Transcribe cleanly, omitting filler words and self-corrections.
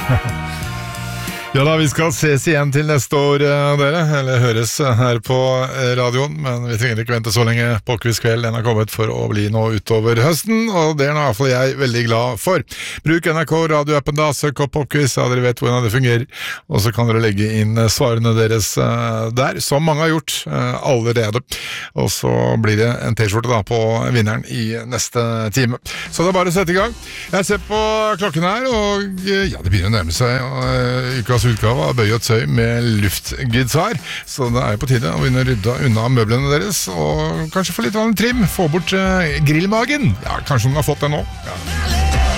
Ja da, vi skal ses igjen til neste år, dere, eller høres her på radioen, men vi trenger ikke vente så lenge. Popquiz kveld, den har kommet for å bli nå utover høsten, og det er nå i hvert fall jeg veldig glad for. Bruk NRK radioappen da, søk opp Popquiz, ja, dere vet hvordan det fungerer, og så kan dere legge inn svarene deres der, som mange har gjort allerede. Og så blir det en t-skjorte da på vinneren i neste time. Så det er bare å sette i gang. Jeg ser på klokken her, og ja, det begynner å nærme seg ukas utgave av Bøy og Tøy med luftgitar, så det er jo på tide å begynne å rydde unna møblene deres, og kanskje få litt vanlig trim, få bort grillmagen. Ja, kanskje noen har fått det nå. Ja.